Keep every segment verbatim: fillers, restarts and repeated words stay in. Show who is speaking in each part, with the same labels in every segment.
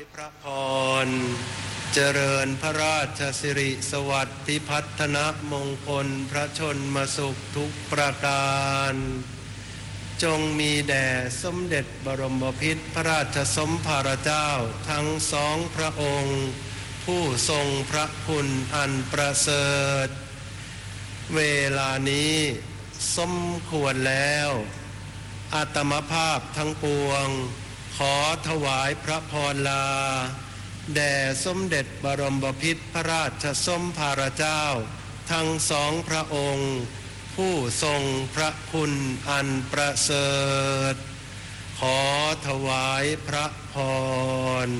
Speaker 1: พระพรเจริญพระราชสิริสวัสดิพัฒนมงคลพระชนมสุขทุกประการจงมีแด่สมเด็จบรมพิตรพระราชสมภารเจ้าทั้งสองพระองค์ผู้ทรงพระคุณอันประเสริฐเวลานี้สมควรแล้วอาตมภาพทั้งปวงขอถวายพระพรลาแด่สมเด็จบรมพิตรพระราชสมภารเจ้าทั้งสองพระองค์ผู้ทรงพระคุณอันประเสริฐขอถวายพระพร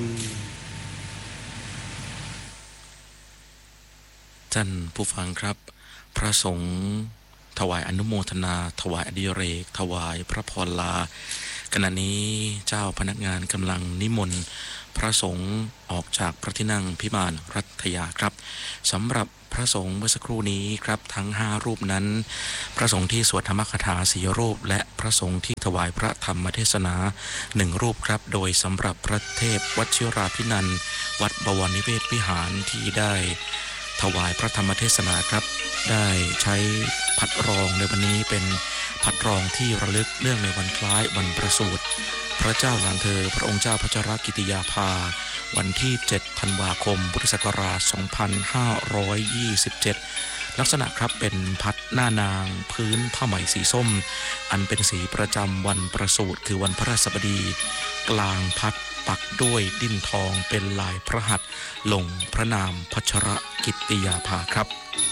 Speaker 2: ท่านผู้ฟังครับพระสงฆ์ถวายอนุโมทนาถวายอดิเรกถวายพระพรลาขณะนี้เจ้าพนักงานกำลังนิมนต์พระสงฆ์ออกจากพระที่นั่งพิมานรัตยาครับสำหรับพระสงฆ์เมื่อสักครู่นี้ครับทั้งห้ารูปนั้นพระสงฆ์ที่สวดธรรมคาถาสี่รูปและพระสงฆ์ที่ถวายพระธรรมเทศนาหนึ่งรูปครับโดยสำหรับพระเทพวชิราภินันท์วัดบวรนิเวศวิหารที่ได้ถวายพระธรรมเทศนาครับได้ใช้ผัดรองในวันนี้เป็นผัดรองที่ระลึกเนื่องในวันคล้ายวันประสูติพระเจ้าหลานเธอพระองค์เจ้าพัชรกิติยาภาวันที่เจ็ดธันวาคมพุทธศักราชสองพันห้าร้อยยี่สิบเจ็ดลักษณะครับเป็นพัดหน้านางพื้นผ้าไหมสีส้มอันเป็นสีประจำวันประสูติคือวันพฤหัสบดีกลางพัดปักด้วยดิ้นทองเป็นลายพระหัตถ์ลงพระนามพัชรกิติยาภาครับ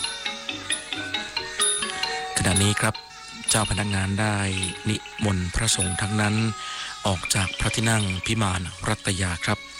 Speaker 2: ขณะนี้ครับเจ้าพนักงานได้นิมนต์พระสงฆ์ทั้งนั้นออกจากพระที่นั่งพิมานรัตยาครับ